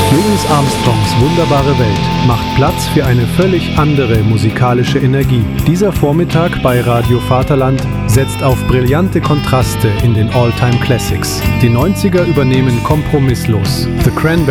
Louis Armstrongs wunderbare Welt macht Platz für eine völlig andere musikalische Energie. Dieser Vormittag bei Radio Vaterland setzt auf brillante Kontraste in den All-Time Classics. Die 90er übernehmen kompromisslos. The Cranberries